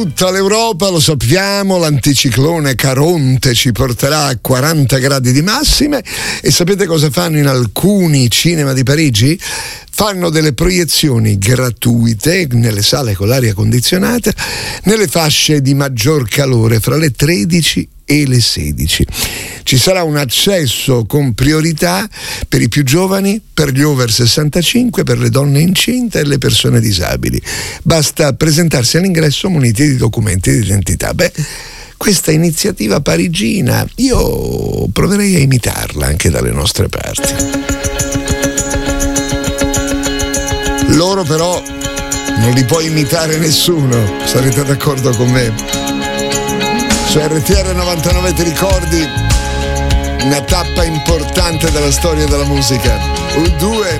Tutta l'Europa, lo sappiamo, l'anticiclone Caronte ci porterà a 40 gradi di massime e sapete cosa fanno in alcuni cinema di Parigi? Fanno delle proiezioni gratuite nelle sale con l'aria condizionata nelle fasce di maggior calore fra le 13 e le 16. Ci sarà un accesso con priorità per i più giovani, per gli over 65, per le donne incinte e le persone disabili. Basta presentarsi all'ingresso muniti di documenti di identità. Questa iniziativa parigina io proverei a imitarla anche dalle nostre parti. Loro però non li può imitare nessuno, sarete d'accordo con me? Su RTR 99 ti ricordi una tappa importante della storia della musica. U2